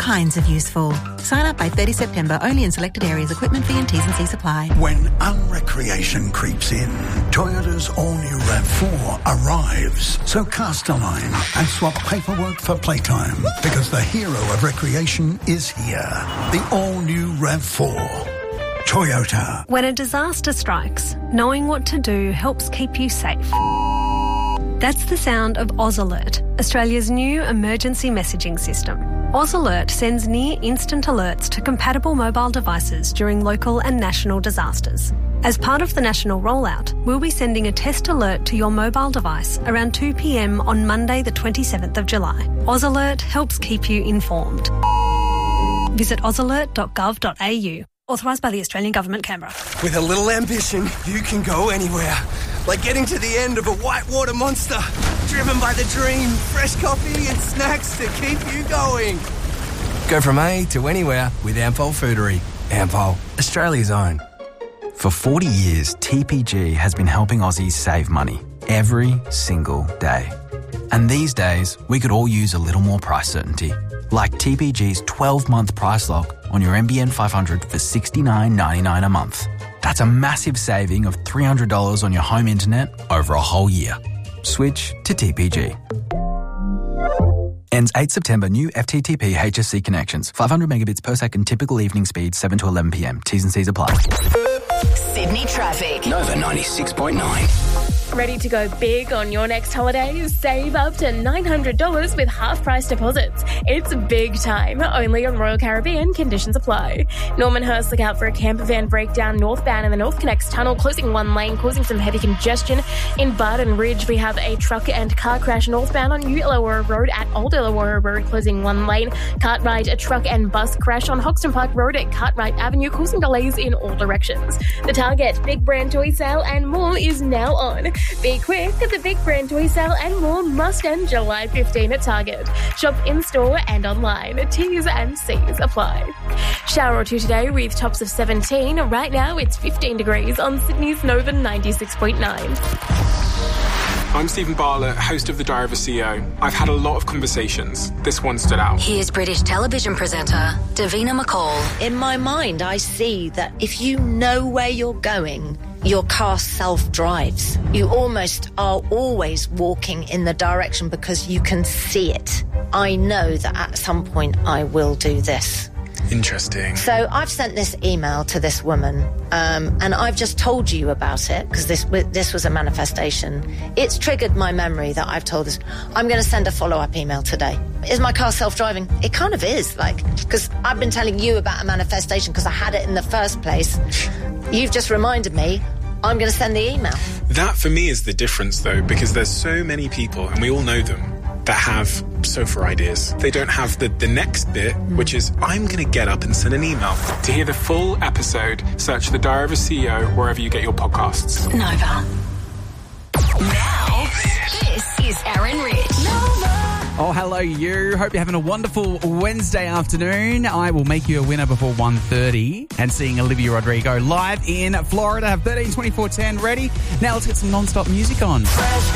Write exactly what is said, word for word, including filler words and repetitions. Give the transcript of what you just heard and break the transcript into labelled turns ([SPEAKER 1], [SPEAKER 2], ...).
[SPEAKER 1] kinds of useful. Sign up by thirtieth September, only in selected areas. Equipment fee and T's and C's apply.
[SPEAKER 2] When unrecreation creeps in, Toyota's all-new RAV four arrives. So cast a line and swap paperwork for playtime, because the hero of recreation is here. The all-new RAV four. Toyota.
[SPEAKER 3] When a disaster strikes, knowing what to do helps keep you safe. That's the sound of Oz Alert, Australia's new emergency messaging system. Oz Alert sends near-instant alerts to compatible mobile devices during local and national disasters. As part of the national rollout, we'll be sending a test alert to your mobile device around two p m on Monday the twenty-seventh of July. Oz Alert helps keep you informed. Visit oz alert dot gov dot a u. Authorised by the Australian Government, Canberra.
[SPEAKER 4] With a little ambition, you can go anywhere. Like getting to the end of a whitewater monster. Driven by the dream, fresh coffee and snacks to keep you going. Go from A to anywhere with Ampol Foodery. Ampol, Australia's own.
[SPEAKER 5] For forty years, T P G has been helping Aussies save money every single day. And these days, we could all use a little more price certainty. Like T P G's twelve-month price lock on your N B N five hundred for sixty-nine ninety-nine a month. That's a massive saving of three hundred dollars on your home internet over a whole year. Switch to T P G. Ends eighth September. New F T T P H S C connections. five hundred megabits per second. Typical evening speed seven to eleven p m. T's and C's apply.
[SPEAKER 6] Sydney traffic.
[SPEAKER 4] Nova ninety-six point nine.
[SPEAKER 7] Ready to go big on your next holidays? Save up to nine hundred dollars with half-price deposits. It's big time. Only on Royal Caribbean. Conditions apply. Norman Hurst, look out for a camper van breakdown northbound in the North Connects Tunnel, closing one lane, causing some heavy congestion. In Barton Ridge, we have a truck and car crash northbound on New Illawarra Road at Old Illawarra Road, closing one lane. Cartwright, a truck and bus crash on Hoxton Park Road at Cartwright Avenue, causing delays in all directions. The Target Big Brand Toy Sale and more is now on. Be quick, the Big Brand Toy Sale and more must end July fifteenth at Target. Shop in-store and online. T's and C's apply. Shower or two today with tops of seventeen. Right now it's fifteen degrees on Sydney's Nova ninety-six point nine.
[SPEAKER 8] I'm Stephen Bartlett, host of The Diary of a C E O. I've had a lot of conversations. This one stood out.
[SPEAKER 6] Here's British television presenter Davina McCall.
[SPEAKER 9] In my mind, I see that if you know where you're going, your car self-drives. You almost are always walking in the direction because you can see it. I know that at some point I will do this.
[SPEAKER 8] Interesting.
[SPEAKER 9] So I've sent this email to this woman, um, and I've just told you about it because this this was a manifestation. It's triggered my memory that I've told this. I'm going to send a follow-up email today. Is my car self-driving? It kind of is, like, because I've been telling you about a manifestation because I had it in the first place. You've just reminded me. I'm going to send the email.
[SPEAKER 8] That, for me, is the difference, though, because there's so many people, and we all know them, that have sofa ideas. They don't have the, the next bit, which is, I'm going to get up and send an email. To hear the full episode, search The Diary of a C E O wherever you get your podcasts.
[SPEAKER 6] Nova. Now, this is Aaron Rich. Nova.
[SPEAKER 10] Oh, hello, you. Hope you're having a wonderful Wednesday afternoon. I will make you a winner before one thirty. And seeing Olivia Rodrigo live in Florida. Have thirteen twenty-four ten ready. Now let's get some non-stop music on.